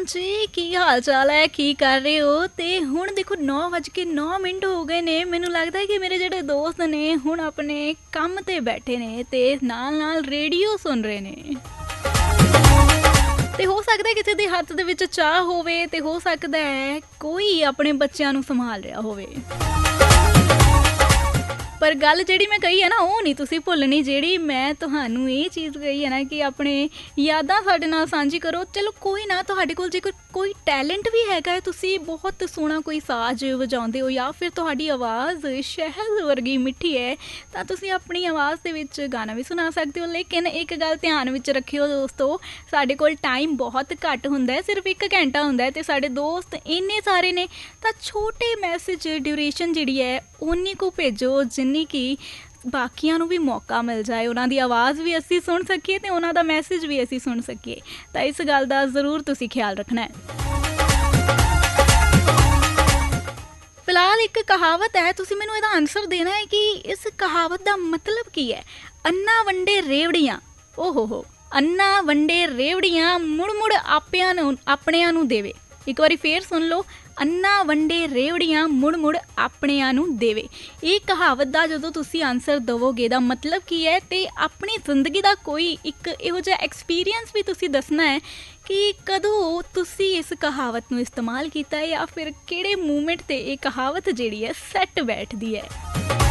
ਜੀ, ਕੀ ਹਾਲ ਚਾਲ ਹੈ? ਕੀ ਕਰ ਰਹੇ ਹੋ? ਤੇ ਹੁਣ ਦੇਖੋ 9:09 ਹੋ ਗਏ ਨੇ। ਮੈਨੂੰ ਲੱਗਦਾ ਹੈ ਕਿ ਮੇਰੇ ਜਿਹੜੇ ਦੋਸਤ ਨੇ ਹੁਣ ਆਪਣੇ ਕੰਮ ਤੇ ਬੈਠੇ ਨੇ ਤੇ ਨਾਲ ਨਾਲ ਰੇਡੀਓ ਸੁਣ ਰਹੇ ਨੇ। ਤੇ ਹੋ ਸਕਦਾ ਹੈ ਕਿਸੇ ਦੇ ਹੱਥ ਦੇ ਵਿੱਚ ਚਾਹ ਹੋਵੇ ਤੇ ਹੋ ਸਕਦਾ ਹੈ ਕੋਈ ਆਪਣੇ ਬੱਚਿਆਂ ਨੂੰ ਸੰਭਾਲ ਰਿਹਾ ਹੋਵੇ। ਪਰ ਗੱਲ ਜਿਹੜੀ ਮੈਂ ਕਹੀ ਹੈ ਨਾ, ਉਹ ਨਹੀਂ ਤੁਸੀਂ ਭੁੱਲਣੀ। ਜਿਹੜੀ ਮੈਂ ਤੁਹਾਨੂੰ ਇਹ ਚੀਜ਼ ਕਹੀ ਹੈ ਨਾ ਕਿ ਆਪਣੇ ਯਾਦਾਂ ਸਾਡੇ ਨਾਲ ਸਾਂਝੀ ਕਰੋ। ਚਲੋ ਕੋਈ ਨਾ, ਤੁਹਾਡੇ ਕੋਲ ਜੇ ਕੋਈ ਟੈਲੈਂਟ ਵੀ ਹੈਗਾ ਹੈ, ਤੁਸੀਂ ਬਹੁਤ ਸੋਹਣਾ ਕੋਈ ਸਾਜ਼ ਵਜਾਉਂਦੇ ਹੋ ਜਾਂ ਫਿਰ ਤੁਹਾਡੀ ਆਵਾਜ਼ ਸ਼ਹਿਦ ਵਰਗੀ ਮਿੱਠੀ ਹੈ, ਤਾਂ ਤੁਸੀਂ ਆਪਣੀ ਆਵਾਜ਼ ਦੇ ਵਿੱਚ ਗਾਣਾ ਵੀ ਸੁਣਾ ਸਕਦੇ ਹੋ। ਲੇਕਿਨ ਇੱਕ ਗੱਲ ਧਿਆਨ ਵਿੱਚ ਰੱਖਿਓ ਦੋਸਤੋ, ਸਾਡੇ ਕੋਲ ਟਾਈਮ ਬਹੁਤ ਘੱਟ ਹੁੰਦਾ ਹੈ, ਸਿਰਫ 1 ਘੰਟਾ ਹੁੰਦਾ ਹੈ ਤੇ ਸਾਡੇ ਦੋਸਤ ਇੰਨੇ ਸਾਰੇ ਨੇ। ਤਾਂ ਛੋਟੇ ਮੈਸੇਜ ਡਿਊਰੇਸ਼ਨ ਜਿਹੜੀ ਹੈ ਉਨੀ ਕੁ ਭੇਜੋ ਜਿੰਨੀ ਕਿ ਬਾਕੀਆਂ ਨੂੰ ਵੀ ਮੌਕਾ ਮਿਲ ਜਾਏ, ਉਹਨਾਂ ਦੀ ਆਵਾਜ਼ ਵੀ ਅਸੀਂ ਸੁਣ ਸਕੀਏ ਤੇ ਉਹਨਾਂ ਦਾ ਮੈਸੇਜ ਵੀ ਅਸੀਂ ਸੁਣ ਸਕੀਏ। ਤਾਂ ਇਸ ਗੱਲ ਦਾ ਜ਼ਰੂਰ ਤੁਸੀਂ ਖਿਆਲ ਰੱਖਣਾ ਹੈ। ਫਿਲਹਾਲ ਇੱਕ ਕਹਾਵਤ ਹੈ, ਤੁਸੀਂ ਮੈਨੂੰ ਇਹਦਾ ਆਨਸਰ ਦੇਣਾ ਹੈ ਕਿ ਇਸ ਕਹਾਵਤ ਦਾ ਮਤਲਬ ਕੀ ਹੈ। ਅੰਨਾ ਵੰਡੇ ਰੇਵੜੀਆਂ, ਓਹੋ ਅੰਨਾ ਵੰਡੇ ਰੇਵੜੀਆਂ ਮੁੜ ਮੁੜ ਆਪਣਿਆਂ ਨੂੰ ਦੇਵੇ। ਇੱਕ ਵਾਰੀ ਫੇਰ ਸੁਣ ਲਓ, ਅੰਨਾ ਵੰਡੇ ਰੇਵੜੀਆਂ ਮੁੜ ਮੁੜ ਆਪਣਿਆਂ ਨੂੰ ਦੇਵੇ। ਇਹ ਕਹਾਵਤ ਦਾ ਜਦੋਂ ਤੁਸੀਂ ਆਨਸਰ ਦੇਵੋਗੇ ਦਾ ਮਤਲਬ ਕੀ ਹੈ ਤੇ ਆਪਣੀ ਜ਼ਿੰਦਗੀ ਦਾ ਕੋਈ ਇੱਕ ਇਹੋ ਜਿਹਾ ਐਕਸਪੀਰੀਅੰਸ ਵੀ ਤੁਸੀਂ ਦੱਸਣਾ ਹੈ ਕਿ ਕਦੋਂ ਤੁਸੀਂ ਇਸ ਕਹਾਵਤ ਨੂੰ ਇਸਤੇਮਾਲ ਕੀਤਾ ਹੈ ਜਾਂ ਫਿਰ ਕਿਹੜੇ ਮੂਮੈਂਟ 'ਤੇ ਇਹ ਕਹਾਵਤ ਜਿਹੜੀ ਹੈ ਸੈੱਟ ਬੈਠਦੀ ਹੈ।